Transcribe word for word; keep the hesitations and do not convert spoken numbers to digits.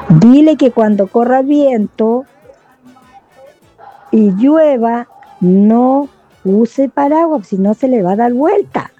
Dile que cuando corra viento y llueva, no use paraguas, si no se le va a dar vuelta.